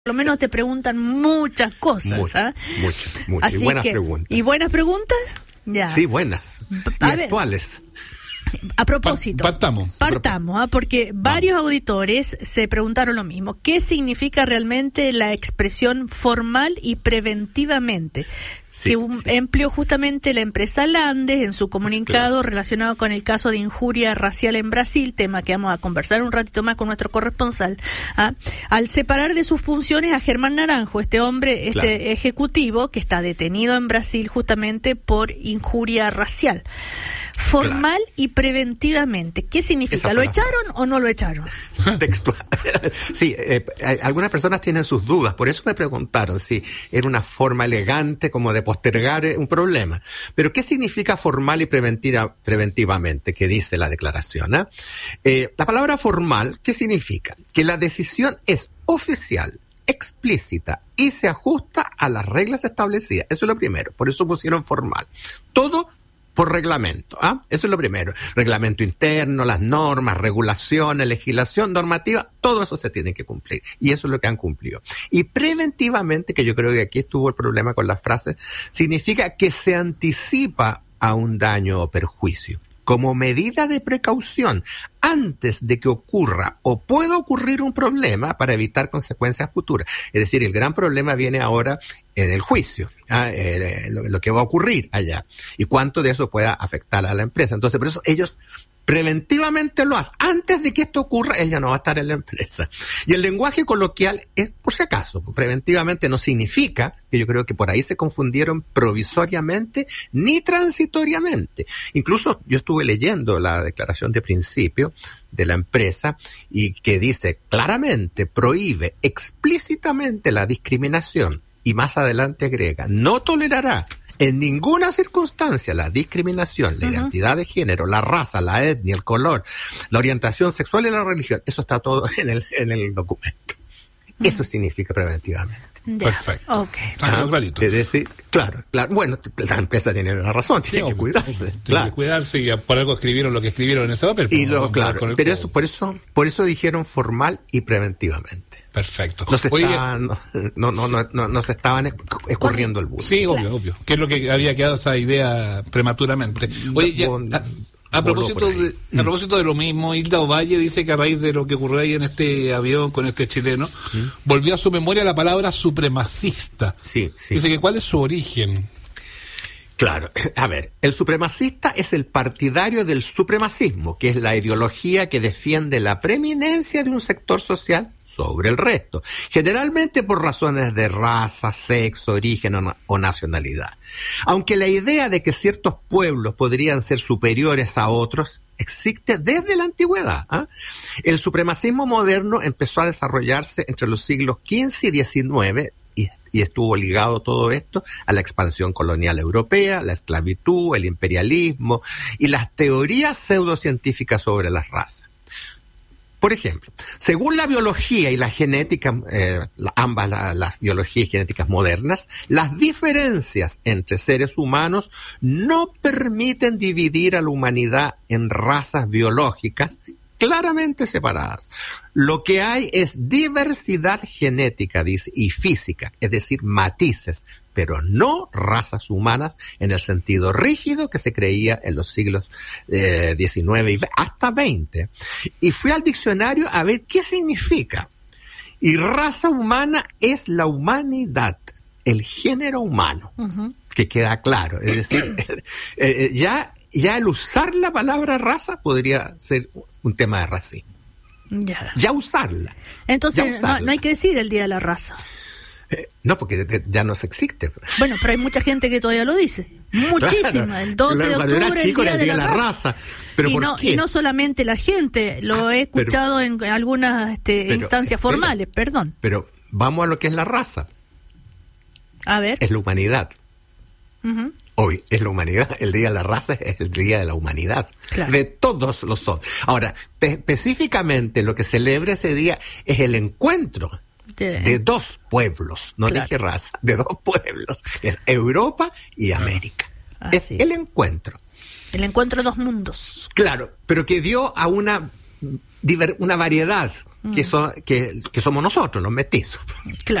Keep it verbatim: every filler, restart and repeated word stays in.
Por lo menos te preguntan muchas cosas. Muchas, ¿eh? muchas, muchas. Y buenas que, preguntas. ¿Y buenas preguntas? Ya. Sí, buenas. Y A ver, actuales. A propósito, partamos. partamos, ¿ah? porque Vamos. varios auditores se preguntaron lo mismo. ¿Qué significa realmente la expresión formal y preventivamente? Sí, que un, sí. empleó justamente la empresa Landes en su comunicado claro. relacionado con el caso de injuria racial en Brasil, tema que vamos a conversar un ratito más con nuestro corresponsal, ¿ah? al separar de sus funciones a Germán Naranjo, este hombre, este claro. ejecutivo que está detenido en Brasil justamente por injuria racial. Formal claro. y preventivamente. ¿Qué significa? ¿Lo echaron o no lo echaron? Textual. Sí, eh, algunas personas tienen sus dudas, por eso me preguntaron si era una forma elegante como de postergar un problema. Pero ¿qué significa formal y preventiva, preventivamente? Que dice la declaración. ¿eh? Eh, la palabra formal, ¿qué significa? Que la decisión es oficial, explícita y se ajusta a las reglas establecidas. Eso es lo primero, por eso pusieron formal. Todo por reglamento, ¿ah? Eso es lo primero. Reglamento interno, las normas, regulaciones, legislación, normativa, todo eso se tiene que cumplir. Y eso es lo que han cumplido. Y preventivamente, que yo creo que aquí estuvo el problema con las frases, significa que se anticipa a un daño o perjuicio. Como medida de precaución, antes de que ocurra o pueda ocurrir un problema para evitar consecuencias futuras. Es decir, el gran problema viene ahora en el juicio, ¿ah? eh, lo, lo que va a ocurrir allá y cuánto de eso pueda afectar a la empresa. Entonces, por eso ellos preventivamente lo hacen. Antes de que esto ocurra, él ya no va a estar en la empresa. Y el lenguaje coloquial es por si acaso. Preventivamente no significa, que yo creo que por ahí se confundieron provisoriamente ni transitoriamente. Incluso yo estuve leyendo la declaración de principio de la empresa y que dice claramente, prohíbe explícitamente la discriminación y más adelante agrega, no tolerará en ninguna circunstancia la discriminación, la uh-huh. identidad de género, la raza, la etnia, el color, la orientación sexual y la religión. Eso está todo en el, en el documento. Uh-huh. Eso significa preventivamente. Yeah. Perfecto. Okay. Ah, es decir, claro, claro, bueno, la empresa tiene la razón, tiene sí, que cuidarse. Tiene claro. que cuidarse y por algo escribieron lo que escribieron en ese papel. Y lo, claro, pero eso, por eso, por eso dijeron formal y preventivamente. Perfecto. No se, Oye, estaban, no, no, no, no, no, no se estaban escurriendo el bulto. Sí, obvio, obvio. Que es lo que había quedado esa idea prematuramente. Oye, ya, a, a propósito de, a propósito de lo mismo, Hilda Ovalle dice que a raíz de lo que ocurrió ahí en este avión con este chileno, ¿Mm? volvió a su memoria la palabra supremacista. Sí, sí. Dice que ¿cuál es su origen? Claro, a ver, el supremacista es el partidario del supremacismo, que es la ideología que defiende la preeminencia de un sector social sobre el resto, generalmente por razones de raza, sexo, origen o, o nacionalidad. Aunque la idea de que ciertos pueblos podrían ser superiores a otros existe desde la antigüedad, ¿eh? El supremacismo moderno empezó a desarrollarse entre los siglos quince y diecinueve y, y estuvo ligado todo esto a la expansión colonial europea, la esclavitud, el imperialismo y las teorías pseudocientíficas sobre las razas. Por ejemplo, según la biología y la genética, eh, ambas la, las biologías y genéticas modernas, las diferencias entre seres humanos no permiten dividir a la humanidad en razas biológicas claramente separadas. Lo que hay es diversidad genética, dice, y física, es decir, matices, pero no razas humanas en el sentido rígido que se creía en los siglos eh, diecinueve y hasta veinte. Y fui al diccionario a ver qué significa. Y raza humana es la humanidad, el género humano, uh-huh. que queda claro. Es decir, eh, ya, ya el usar la palabra raza podría ser un tema de racismo. Ya, ya usarla. Entonces ya usarla. No, no hay que decir el Día de la Raza. Eh, no, porque ya no se existe. Bueno, pero hay mucha gente que todavía lo dice. Muchísima. Claro. El doce de octubre, era chico, el Día, el día de la, la Raza. raza. Pero y, ¿por no, qué? y no solamente la gente, lo ah, he escuchado pero, en algunas este, pero, instancias espera, formales, perdón. Pero vamos a lo que es la raza. A ver. Es la humanidad. Uh-huh. Hoy es la humanidad, el Día de la Raza es el Día de la Humanidad, claro. de todos los otros. Ahora, pe- específicamente lo que celebra ese día es el encuentro de, de dos pueblos, no claro. dije raza, de dos pueblos, es Europa y América. Ah, es sí. el encuentro. El encuentro de dos mundos. Claro, pero que dio a una diver, una variedad, mm. que, so, que, que somos nosotros, los mestizos. Claro.